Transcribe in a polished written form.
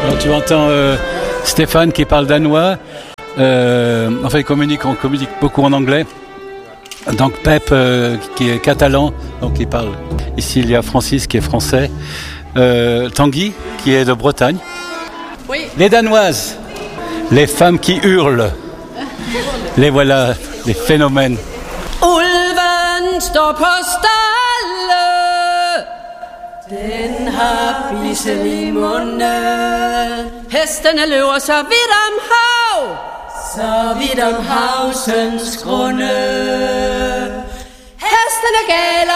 Alors tu entends Stéphane qui parle danois. Enfin, on communique beaucoup en anglais. Donc Pep qui est catalan, donc il parle. Ici il y a Francis qui est français. Tanguy qui est de Bretagne. Oui. Les Danoises, les femmes qui hurlent. Les voilà, les phénomènes. Ulven står på stalle, den har bissel i munden. Hestene løber så vidt om hav, så vidt om havsens grunde. Hestene galer